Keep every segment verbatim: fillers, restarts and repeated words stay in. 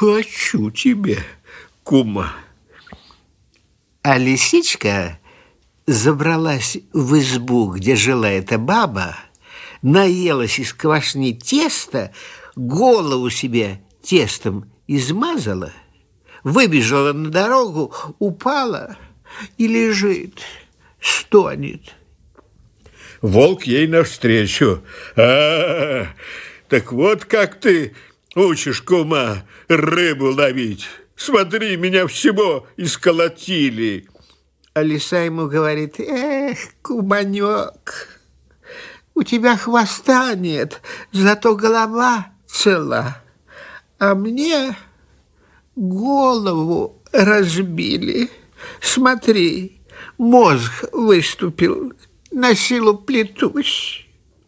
заплачу тебе, кума. А лисичка забралась в избу, где жила эта баба, наелась из квашни теста, голову себе тестом измазала, выбежала на дорогу, упала и лежит, стонет. Волк ей навстречу. А, так вот как ты учишь, кума, рыбу ловить. Смотри, меня всего исколотили. А лиса ему говорит: эх, куманек, у тебя хвоста нет, зато голова цела, а мне голову разбили. Смотри, мозг выступил, на силу плетусь.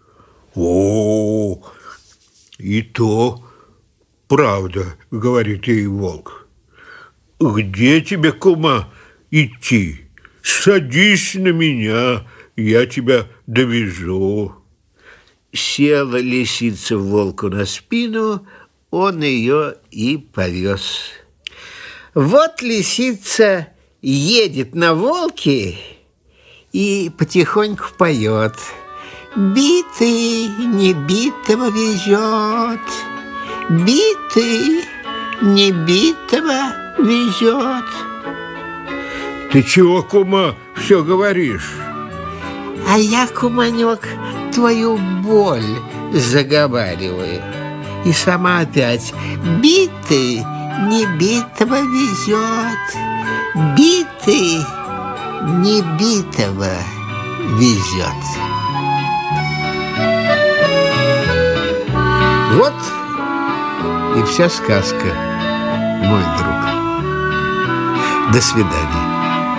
О, и то правда, говорит ей волк. Где тебе, кума, идти? Садись на меня, я тебя довезу. Села лисица волку на спину, он ее и повез. Вот лисица едет на волке и потихоньку поет: битый не битого везет, битый не битого везет. Ты чего, кума, все говоришь? А я, куманек, твою боль заговариваю. И сама опять: битый не битого везет, битый не битого везет. Вот и вся сказка, мой друг. До свидания.